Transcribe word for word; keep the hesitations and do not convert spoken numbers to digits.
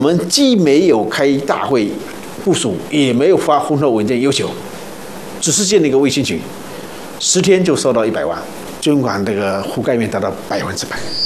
我们既没有开大会部署，也没有发婚后文件要求，只是建了一个微信群，十天就收到一百万，捐款这个覆盖面达到百分之百。